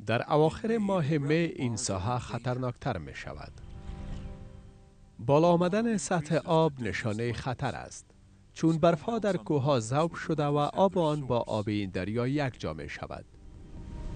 در اواخر ماه می این ساحه خطرناکتر می شود. بالا آمدن سطح آب نشانه خطر است، چون برفها در کوهها ذوب شده و آب آن با آب این دریا یکجا می شود.